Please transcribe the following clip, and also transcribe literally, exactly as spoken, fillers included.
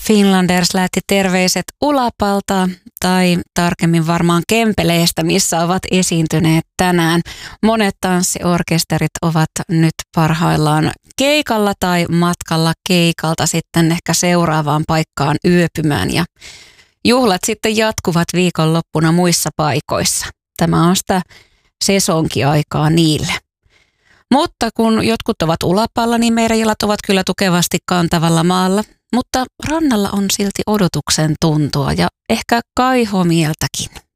Finlanders lähetti terveiset Ulapalta, tai tarkemmin varmaan Kempeleestä, missä ovat esiintyneet tänään. Monet tanssiorkesterit ovat nyt parhaillaan keikalla tai matkalla keikalta sitten ehkä seuraavaan paikkaan yöpymään. Ja juhlat sitten jatkuvat viikonloppuna muissa paikoissa. Tämä on sitä sesonkiaikaa niille. Mutta kun jotkut ovat Ulapalla, niin meidän illat ovat kyllä tukevasti kantavalla maalla. Mutta rannalla on silti odotuksen tuntua ja ehkä kaihomieltäkin.